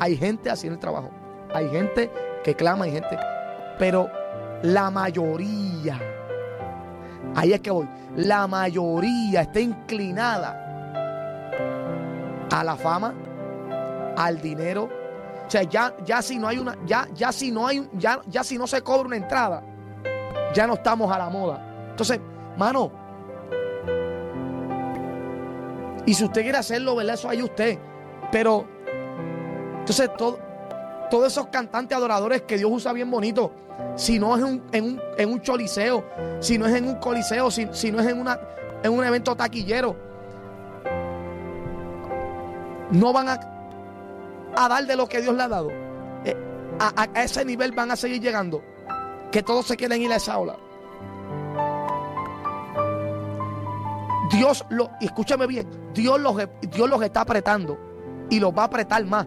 Hay gente haciendo el trabajo. Hay gente que clama, hay gente. Pero la mayoría, ahí es que voy, la mayoría está inclinada a la fama, al dinero. O sea, ya si no hay una, ya si no se cobra una entrada, ya no estamos a la moda. Entonces, mano, y si usted quiere hacerlo, ¿verdad? Eso hay usted. Pero, entonces, todos esos cantantes adoradores que Dios usa bien bonito, si no es en un choliseo, si no es en un coliseo, si no es en un evento taquillero, no van a dar de lo que Dios le ha dado. A ese nivel van a seguir llegando, que todos se quieren ir a esa ola. Dios, y escúchame bien, Dios los está apretando y los va a apretar más.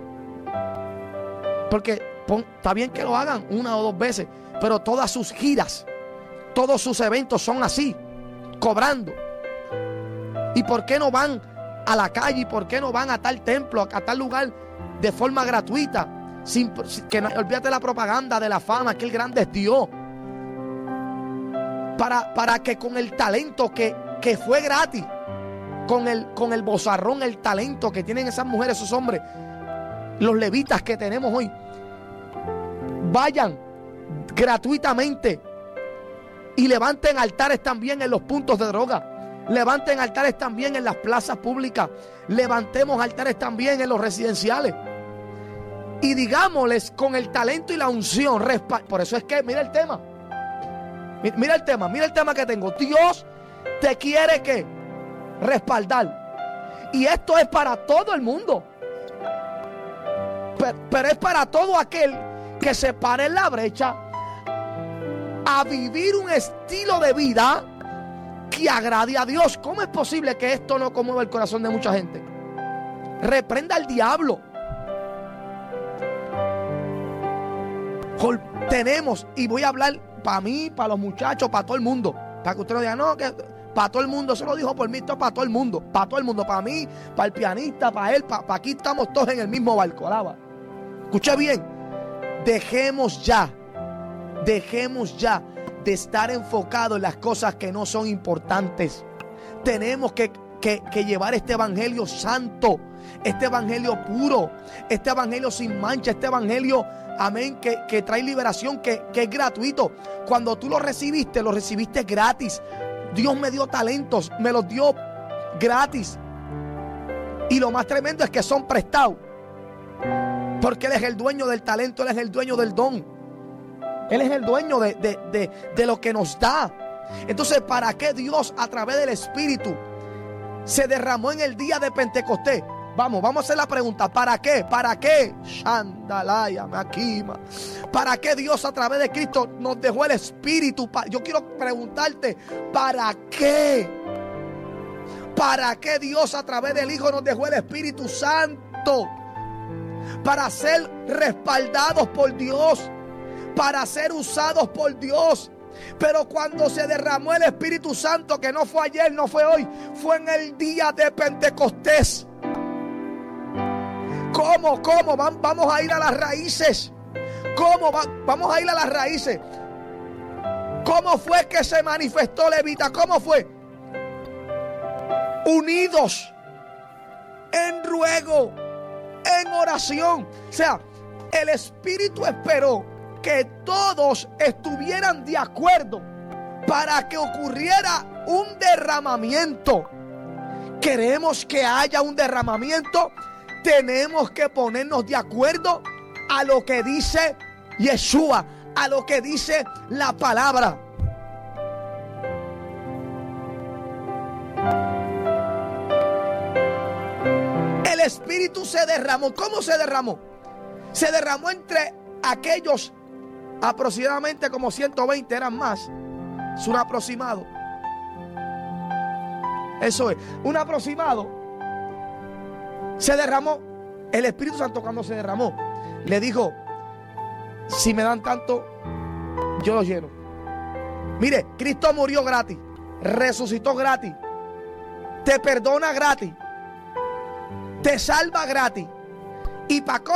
Porque está bien que lo hagan una o dos veces, pero todas sus giras, todos sus eventos son así, cobrando. ¿Y por qué no van a la calle? ¿Y por qué no van a tal templo, a tal lugar de forma gratuita? Olvídate la propaganda de la fama, que el grande es Dios. Para que con el talento que fue gratis, con el bozarrón, el talento que tienen esas mujeres, esos hombres, los levitas que tenemos hoy, vayan gratuitamente y levanten altares también en los puntos de droga, levanten altares también en las plazas públicas, levantemos altares también en los residenciales y digámosles con el talento y la unción. Por eso es que mira el tema que tengo. Dios te quiere que respaldar, y esto es para todo el mundo, pero es para todo aquel que se pare en la brecha a vivir un estilo de vida que agrade a Dios. ¿Cómo es posible que esto no conmueva el corazón de mucha gente? Reprenda al diablo. Tenemos, y voy a hablar para mí, para los muchachos, para todo el mundo, para que usted no diga, no, que para todo el mundo, eso lo dijo por mí, esto es para todo el mundo, para mí, para el pianista, para él, para aquí estamos todos en el mismo barco. Alaba. Escuche bien, dejemos ya de estar enfocados en las cosas que no son importantes. Tenemos que llevar este evangelio santo, este evangelio puro, este evangelio sin mancha, este evangelio, amén, que trae liberación, que es gratuito. Cuando tú lo recibiste gratis. Dios me dio talentos, me los dio gratis. Y lo más tremendo es que son prestados, porque Él es el dueño del talento, Él es el dueño del don, Él es el dueño de lo que nos da. Entonces, ¿para qué Dios a través del Espíritu se derramó en el día de Pentecostés? Vamos a hacer la pregunta, ¿para qué? ¿Para qué? Shandalaya, Makima. ¿Para qué Dios a través de Cristo nos dejó el Espíritu? Yo quiero preguntarte, ¿para qué? ¿Para qué Dios a través del Hijo nos dejó el Espíritu Santo? Para ser respaldados por Dios, para ser usados por Dios. Pero cuando se derramó el Espíritu Santo, que no fue ayer, no fue hoy, fue en el día de Pentecostés. ¿Cómo? Vamos a ir a las raíces. ¿Cómo? Vamos a ir a las raíces. ¿Cómo fue que se manifestó Levita? ¿Cómo fue? Unidos en ruego, en oración. O sea, el Espíritu esperó que todos estuvieran de acuerdo para que ocurriera un derramamiento. Queremos que haya un derramamiento. Tenemos que ponernos de acuerdo a lo que dice Yeshua, a lo que dice la palabra. El Espíritu se derramó. ¿Cómo se derramó? Se derramó entre aquellos, aproximadamente como 120, eran más. Es un aproximado. Eso es, un aproximado. Se derramó. El Espíritu Santo, cuando se derramó, le dijo: si me dan tanto, yo lo lleno. Mire, Cristo murió gratis, resucitó gratis, te perdona gratis, te salva gratis, y para